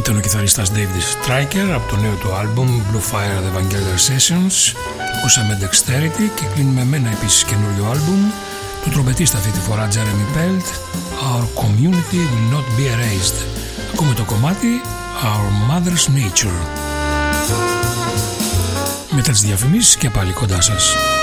Ήταν ο κιθαρίστας David Stryker από το νέο του άλμπουμ Blue Fire The Vanguard Sessions. Ακούσαμε Dexterity και κλείνουμε με ένα επίσης καινούριο άλμπουμ του τρομπετίστα αυτή τη φορά Jeremy Pelt, Our Community Will Not Be Erased. Ακούμε το κομμάτι Our Mother's Nature. Μετά τις διαφημίσεις και πάλι κοντά σας.